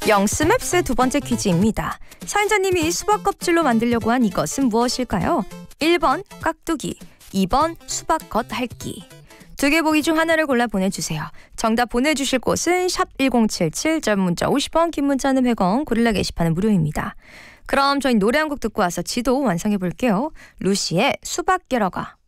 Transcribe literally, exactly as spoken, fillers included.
영스맵스의 두 번째 퀴즈입니다. 사연자님이 수박 껍질로 만들려고 한 이것은 무엇일까요? 일 번 깍두기, 이 번 수박 겉핥기. 두 개 보기 중 하나를 골라 보내주세요. 정답 보내주실 곳은 샵 일공칠칠, 짧은 문자 오십 원, 긴 문자는 백 원, 고릴라 게시판은 무료입니다. 그럼 저희 노래 한 곡 듣고 와서 지도 완성해 볼게요. 루시의 수박 깨러가.